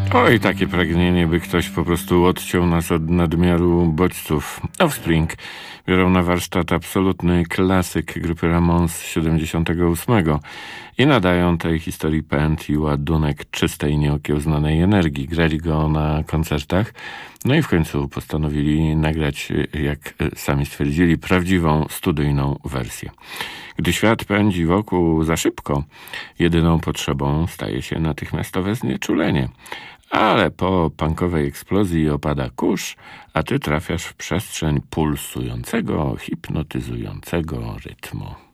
Oj, takie pragnienie, by ktoś po prostu odciął nas od nadmiaru bodźców. Offspring biorą na warsztat absolutny klasyk grupy Ramones z 78 i nadają tej historii pęd i ładunek czystej, nieokiełznanej energii. Grali go na koncertach, no i w końcu postanowili nagrać, jak sami stwierdzili, prawdziwą studyjną wersję. Gdy świat pędzi wokół za szybko, jedyną potrzebą staje się natychmiastowe znieczulenie. Ale po punkowej eksplozji opada kurz, a ty trafiasz w przestrzeń pulsującego, hipnotyzującego rytmu.